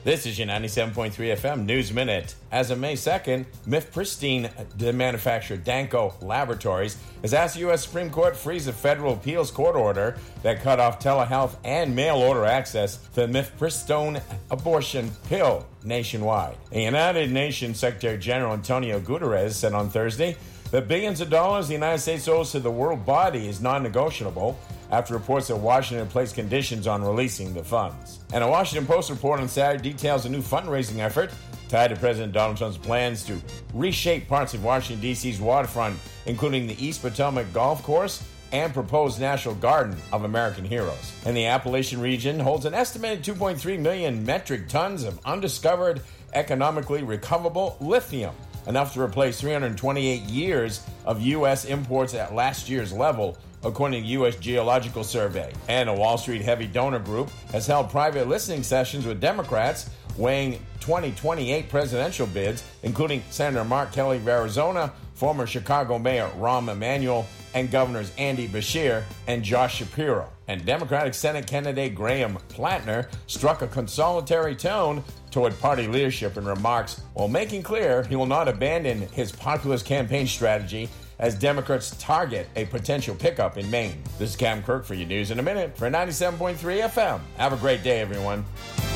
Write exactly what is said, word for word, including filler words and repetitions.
This is your ninety-seven point three F M News Minute. As of May second, Mifpristine, the manufacturer Danco Laboratories, has asked the U S Supreme Court to freeze a federal appeals court order that cut off telehealth and mail-order access to the mifepristone abortion pill nationwide. The United Nations Secretary General Antonio Guterres said on Thursday that billions of dollars the United States owes to the world body is non-negotiable after reports that Washington placed conditions on releasing the funds. And a Washington Post report on Saturday details a new fundraising effort tied to President Donald Trump's plans to reshape parts of Washington, D C's waterfront, including the East Potomac Golf Course and proposed National Garden of American Heroes. And the Appalachian region holds an estimated two point three million metric tons of undiscovered, economically recoverable lithium, enough to replace three hundred twenty-eight years of U S imports at last year's level, according to U S Geological Survey. And a Wall Street heavy donor group has held private listening sessions with Democrats weighing twenty twenty-eight presidential bids, including Senator Mark Kelly of Arizona, former Chicago Mayor Rahm Emanuel, and Governors Andy Beshear and Josh Shapiro. And Democratic Senate candidate Graham Plattner struck a consolatory tone toward party leadership in remarks while making clear he will not abandon his populist campaign strategy as Democrats target a potential pickup in Maine. This is Cam Kirk for your News in a Minute for ninety-seven point three F M. Have a great day, everyone.